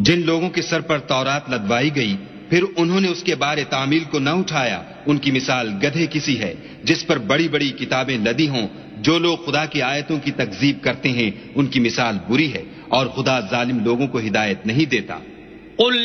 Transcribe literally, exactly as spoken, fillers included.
जिन लोगों के सर पर तौरात लदवाई गई फिर उन्होंने उसके बारे तामील को न उठाया, उनकी मिसाल गधे किसी है जिस पर बड़ी बड़ी किताबें लदी हों। जो लोग खुदा की आयतों की तकजीब करते हैं उनकी मिसाल बुरी है और खुदा जालिम लोगों को हिदायत नहीं देता।